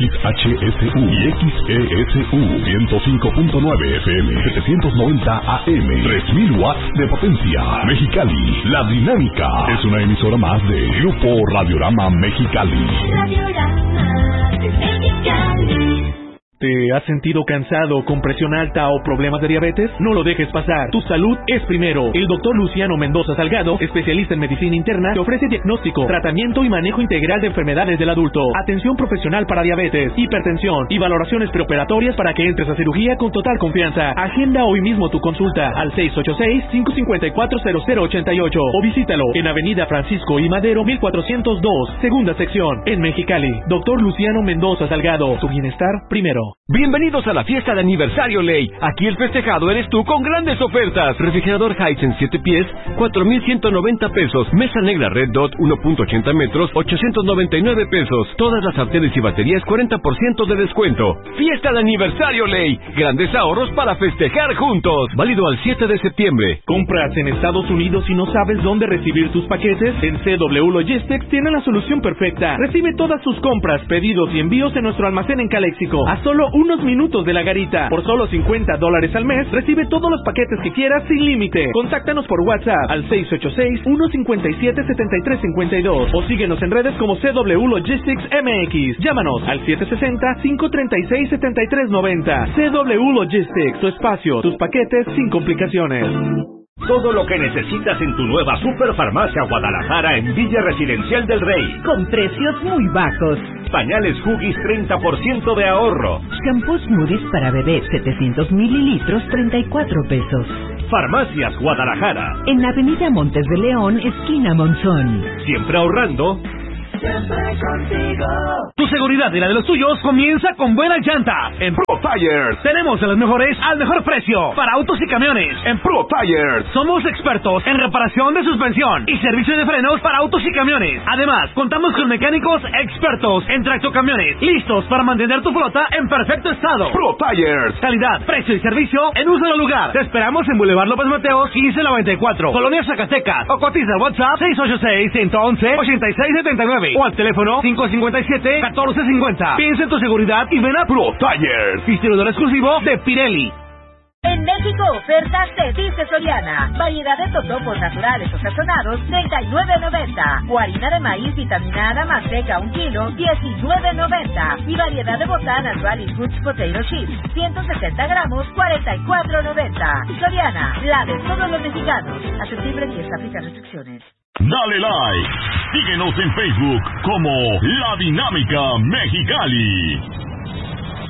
XHSU y XESU 105.9 FM, 790 AM, 3000 watts de potencia. Mexicali, La Dinámica es una emisora más de Grupo Radiorama Mexicali. Radiorama Mexicali. ¿Te has sentido cansado, con presión alta o problemas de diabetes? No lo dejes pasar. Tu salud es primero. El Dr. Luciano Mendoza Salgado, especialista en medicina interna, te ofrece diagnóstico, tratamiento y manejo integral de enfermedades del adulto, atención profesional para diabetes, hipertensión y valoraciones preoperatorias para que entres a cirugía con total confianza. Agenda hoy mismo tu consulta al 686-554-0088 o visítalo en Avenida Francisco I. Madero, 1402, segunda sección, en Mexicali. Dr. Luciano Mendoza Salgado, tu bienestar primero. Bienvenidos a la fiesta de aniversario Ley. Aquí el festejado eres tú con grandes ofertas. Refrigerador Hisense 7 pies, 4,190 pesos. Mesa negra Red Dot 1.80 metros, 899 pesos. Todas las sartenes y baterías 40% de descuento. Fiesta de aniversario Ley. Grandes ahorros para festejar juntos. Válido al 7 de septiembre. ¿Compras en Estados Unidos y no sabes dónde recibir tus paquetes? En CW Logistics tiene la solución perfecta. Recibe todas tus compras, pedidos y envíos en nuestro almacén en Caléxico. A solo unos minutos de la garita. Por solo $50 al mes, recibe todos los paquetes que quieras sin límite. Contáctanos por WhatsApp al 686-157-7352 o síguenos en redes como CW Logistics MX. Llámanos al 760-536-7390. CW Logistics, tu espacio, tus paquetes sin complicaciones. Todo lo que necesitas en tu nueva Superfarmacia Guadalajara en Villa Residencial del Rey. Con precios muy bajos. Pañales Huggies 30% de ahorro. Shampoo Smoothies para bebé 700 mililitros, 34 pesos. Farmacias Guadalajara. En Avenida Montes de León, esquina Monzón. Siempre ahorrando. Siempre contigo. Tu seguridad y la de los tuyos comienza con buenas llantas. En Pro Tires tenemos a las mejores al mejor precio para autos y camiones. En Pro Tires Somos expertos en reparación de suspensión y servicio de frenos para autos y camiones. Además, contamos con mecánicos expertos en tractocamiones, listos para mantener tu flota en perfecto estado. Pro Tires, calidad, precio y servicio en un solo lugar. Te esperamos en Boulevard López Mateos 1594, Colonia Zacatecas, o cotiza al WhatsApp 686-111-8679 o al teléfono 557-1450. Piensa en tu seguridad y ven a Pro Tires, distribuidor exclusivo de Pirelli. En México, ofertas de Dice Soriana. Variedad de totopos naturales o sazonados, $39.90. O harina de maíz vitaminada manteca 1 kilo, $19.90. Y variedad de botanas Rally Foods Potato Chips, 170 gramos, $44.90. Soriana, la de todos los mexicanos. A septiembre 10 aplican restricciones. Dale like. Síguenos en Facebook como La Dinámica Mexicali.